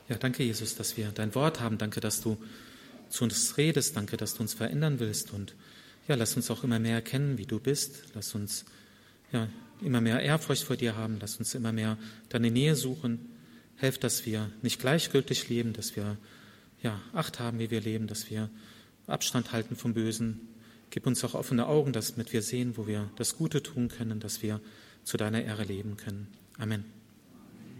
Ja, danke, Jesus, dass wir dein Wort haben. Danke, dass du zu uns redest. Danke, dass du uns verändern willst. Und ja, lass uns auch immer mehr erkennen, wie du bist. Lass uns immer mehr Ehrfurcht vor dir haben. Lass uns immer mehr deine Nähe suchen. Helf, dass wir nicht gleichgültig leben, dass wir Acht haben, wie wir leben, dass wir Abstand halten vom Bösen. Gib uns auch offene Augen, damit wir sehen, wo wir das Gute tun können, dass wir zu deiner Ehre leben können. Amen.